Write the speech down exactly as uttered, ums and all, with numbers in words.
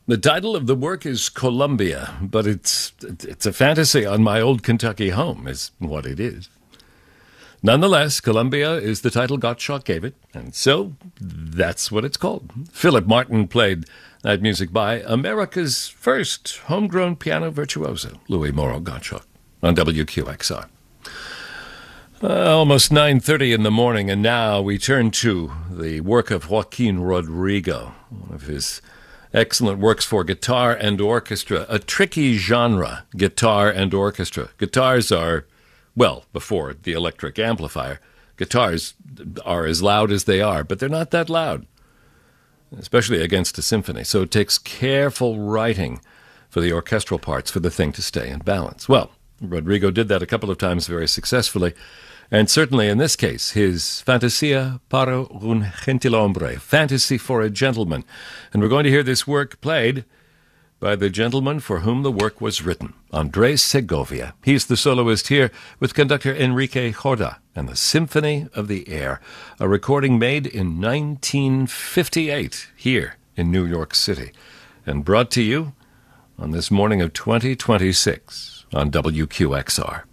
The title of the work is Columbia, but it's it's a fantasy on my old Kentucky home, is what it is. Nonetheless, Columbia is the title Gottschalk gave it, and so that's what it's called. Philip Martin played that music by America's first homegrown piano virtuoso, Louis Morrow Gottschalk, on W Q X R. Uh, almost nine thirty in the morning, and now we turn to the work of Joaquin Rodrigo, one of his excellent works for guitar and orchestra, a tricky genre, guitar and orchestra. Guitars are, well, before the electric amplifier, guitars are as loud as they are, but they're not that loud, especially against a symphony. So it takes careful writing for the orchestral parts for the thing to stay in balance. Well, Rodrigo did that a couple of times very successfully, and certainly in this case, his Fantasia para un gentilhombre, Fantasy for a Gentleman. And we're going to hear this work played by the gentleman for whom the work was written, Andres Segovia. He's the soloist here with conductor Enrique Jorda and the Symphony of the Air, a recording made in nineteen fifty-eight here in New York City, and brought to you on this morning of twenty twenty-six on W Q X R.